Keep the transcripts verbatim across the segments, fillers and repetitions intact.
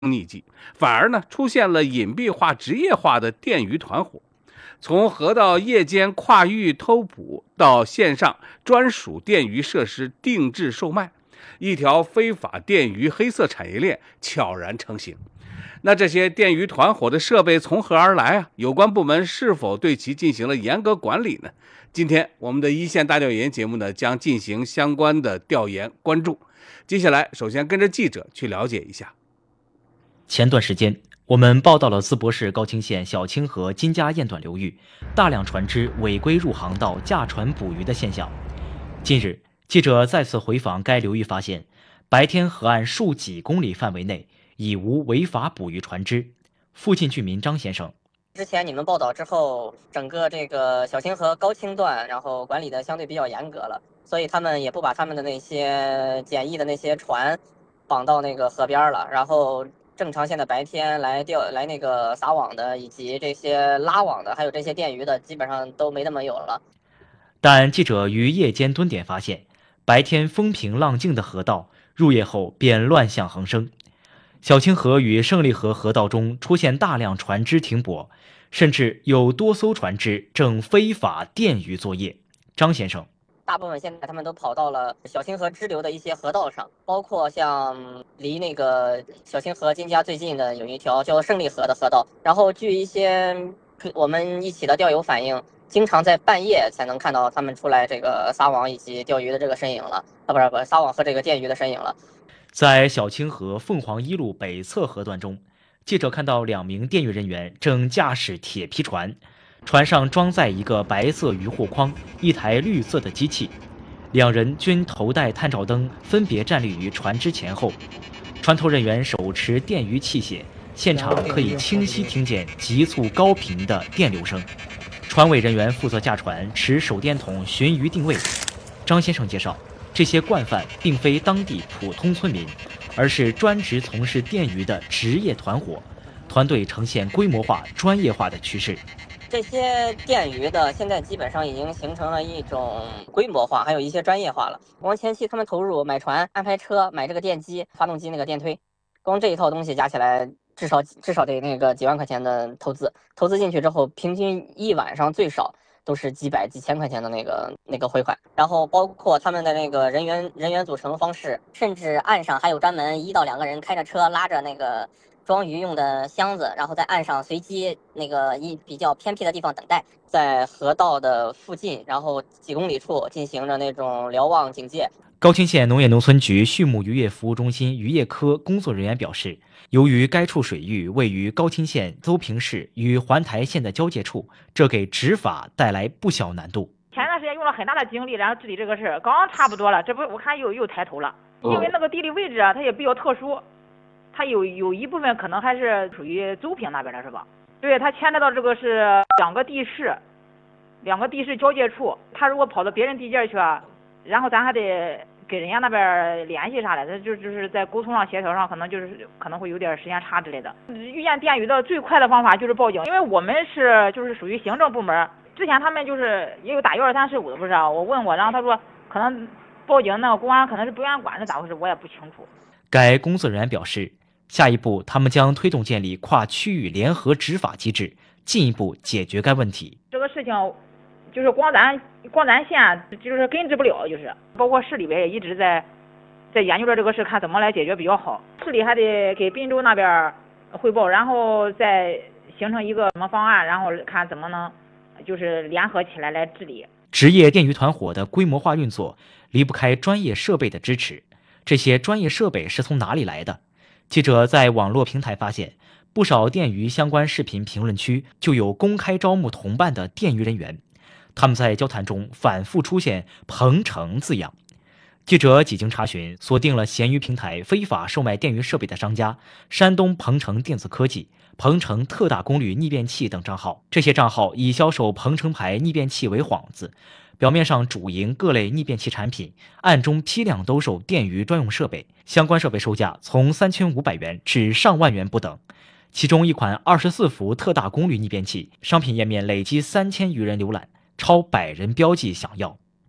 匿迹，反而呢出现了隐蔽化、职业化的电鱼团伙。从河道夜间跨域偷捕到线上专属电鱼设施定制售卖，一条非法电鱼黑色产业链悄然成型。那这些电鱼团伙的设备从何而来啊？有关部门是否对其进行了严格管理呢？今天我们的一线大调研节目呢，将进行相关的调研关注。接下来，首先跟着记者去了解一下。 前段时间，我们报道了淄博市高清县小清河金家堰段流域大量船只违规入航道驾船捕鱼的现象。近日，记者再次回访该流域，发现白天河岸数几公里范围内已无违法捕鱼船只。附近居民张先生： 之前你们报道之后，整个这个小清河高清段，然后管理的相对比较严格了，所以他们也不把他们的那些简易的那些船绑到那个河边了，然后正常现在白天来钓来那个撒网的，以及这些拉网的，还有这些电鱼的，基本上都没那么有了。 但记者于夜间蹲点发现，白天风平浪静的河道，入夜后便乱象横生。小清河与胜利河河道中出现大量船只停泊，甚至有多艘船只正非法电鱼作业。张先生： 大部分现在他们都跑到了小清河支流的一些河道上，包括像离那个小清河金家最近的有一条叫胜利河的河道，然后据一些我们一起的钓友反映，经常在半夜才能看到他们出来这个撒网以及钓鱼的这个身影了，啊不是不是撒网和这个电鱼的身影了。 在小清河凤凰一路北侧河段中，记者看到两名电鱼人员正驾驶铁皮船，船上装载一个白色渔获筐，一台绿色的机器，两人均头戴探照灯，分别站立于船只前后。船头人员手持电鱼器械，现场可以清晰听见急促高频的电流声。船尾人员负责驾船，持手电筒巡鱼定位。张先生介绍，这些惯犯并非当地普通村民，而是专职从事电鱼的职业团伙，团队呈现规模化、专业化的趋势。 这些电鱼的现在基本上已经形成了一种规模化，还有一些专业化了。光前期他们投入买船、安排车、买这个电机、发动机那个电推，光这一套东西加起来至少至少得那个几万块钱的投资。投资进去之后，平均一晚上最少都是几百几千块钱的那个那个汇款，然后包括他们的那个人员人员组成方式，甚至岸上还有专门一到两个人开着车拉着那个装鱼用的箱子，然后在岸上随机那个一比较偏僻的地方等待，在河道的附近，然后几公里处进行着那种瞭望警戒。 高清县农业农村局畜牧渔业服务中心渔业科工作人员表示，由于该处水域位于高清县邹平市与环台县的交界处，这给执法带来不小难度。 前段时间用了很大的精力，然后治理这个事儿，刚差不多了，这不我看又又抬头了，因为那个地理位置啊，它也比较特殊，它有有一部分可能还是属于邹平那边的是吧？对，它牵扯到这个是两个地市，两个地市交界处，它如果跑到别人地界去啊，然后咱还得给人家那边联系啥的，这就就是在沟通上协调上，可能就是可能会有点时间差之类的。遇见电鱼的最快的方法就是报警，因为我们是就是属于行政部门，之前他们就是也有打幺二三四五的，不是啊？我问过，然后他说可能报警那个公安可能是不愿管是咋回事，我也不清楚。 该工作人员表示，下一步他们将推动建立跨区域联合执法机制，进一步解决该问题。 这个事情就是光咱光咱县就是根治不了，就是包括市里边也一直在在研究着这个事，看怎么来解决比较好。市里还得给滨州那边汇报，然后再形成一个什么方案，然后看怎么能就是联合起来来治理。 职业电鱼团伙的规模化运作离不开专业设备的支持，这些专业设备是从哪里来的？记者在网络平台发现，不少电鱼相关视频评论区就有公开招募同伴的电鱼人员，他们在交谈中反复出现鹏程字样。记者几经查询，锁定了闲鱼平台非法售卖电鱼设备的商家山东鹏程电子科技、鹏程特大功率逆变器等账号。这些账号以销售鹏程牌逆变器为幌子，表面上主营各类逆变器产品，暗中批量兜售电鱼专用设备，相关设备售价从三千五百元至上万元不等。其中一款二十四伏特大功率逆变器，商品页面累计三千余人浏览，超百人标记想要。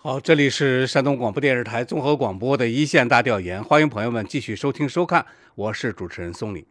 好，这里是山东广播电视台综合广播的一线大调研，欢迎朋友们继续收听收看，我是主持人松林。